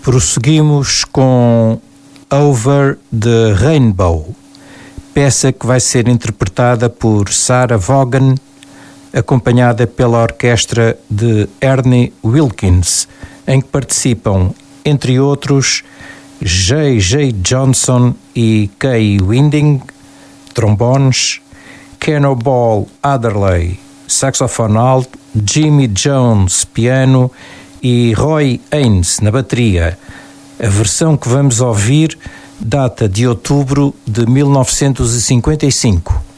Prosseguimos com Over the Rainbow, peça que vai ser interpretada por Sarah Vaughan, acompanhada pela orquestra de Ernie Wilkins, em que participam, entre outros, J.J. Johnson e Kay Winding, trombones, Cannonball Adderley, saxofone alto, Jimmy Jones, piano e Roy Haynes na bateria. A versão que vamos ouvir data de outubro de 1955.